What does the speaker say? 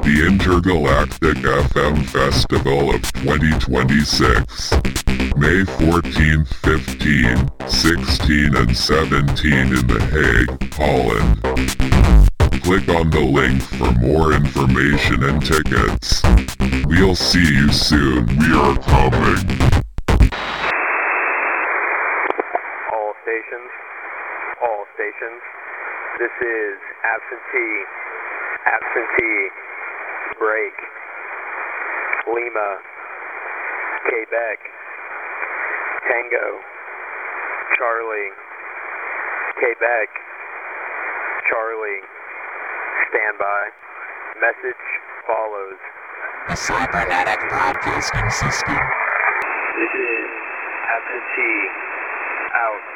The Intergalactic FM Festival of 2026. May 14th, 15, 16, and 17 in The Hague, Holland. Click on the link for more information and tickets. We'll see you soon. We are coming. All stations. This is absentee, break, Lima, Quebec, Tango, Charlie, Quebec, Charlie, standby. Message follows. The cybernetic broadcasting system. This is absentee, out.